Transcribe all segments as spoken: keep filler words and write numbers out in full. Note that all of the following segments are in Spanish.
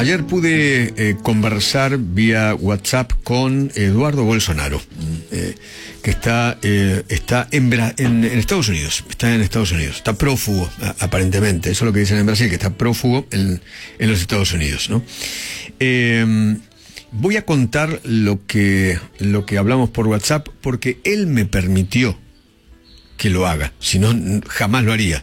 ayer pude eh, conversar vía WhatsApp con Eduardo Bolsonaro, eh, que está, eh, está en, en, en Estados Unidos, está en Estados Unidos, está prófugo, a, aparentemente, eso es lo que dicen en Brasil, que está prófugo en, en los Estados Unidos, ¿no? Eh, voy a contar lo que, lo que hablamos por WhatsApp, porque él me permitió que lo haga, si no, jamás lo haría.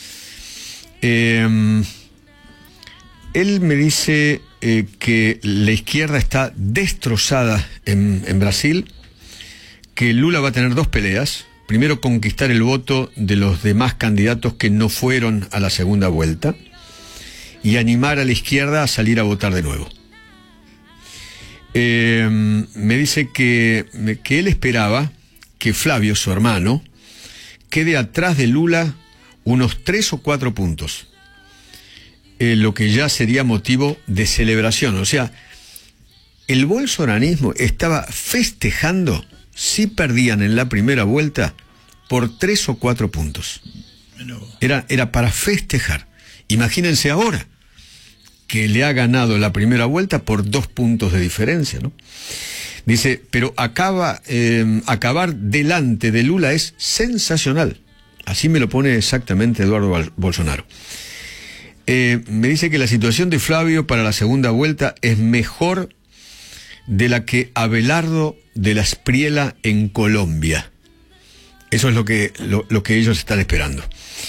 Eh, él me dice eh, que la izquierda está destrozada en, en Brasil, que Lula va a tener dos peleas. Primero, conquistar el voto de los demás candidatos que no fueron a la segunda vuelta y animar a la izquierda a salir a votar de nuevo. Eh, me dice que, que él esperaba que Flavio, su hermano, quede atrás de Lula unos tres o cuatro puntos, eh, lo que ya sería motivo de celebración. O sea, el bolsonarismo estaba festejando si perdían en la primera vuelta por tres o cuatro puntos. Era, era para festejar. Imagínense ahora que le ha ganado la primera vuelta por dos puntos de diferencia, ¿no? Dice, pero acaba, eh, acabar delante de Lula es sensacional. Así me lo pone exactamente Eduardo Bolsonaro. Eh, me dice que la situación de Flavio para la segunda vuelta es mejor de la que Abelardo de la Espriella en Colombia. Eso es lo que, lo, lo que ellos están esperando.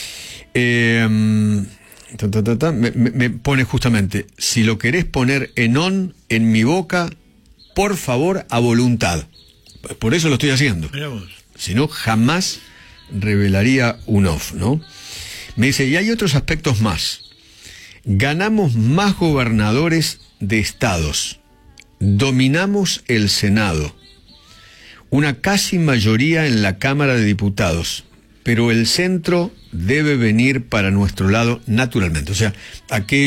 Eh, ta, ta, ta, ta, me, me pone justamente, si lo querés poner en on en mi boca, por favor, a voluntad. Por eso lo estoy haciendo. Si no, jamás revelaría un off, ¿no? Me dice, y hay otros aspectos más. Ganamos más gobernadores de estados. Dominamos el Senado. Una casi mayoría en la Cámara de Diputados. Pero el centro debe venir para nuestro lado naturalmente. O sea, aquello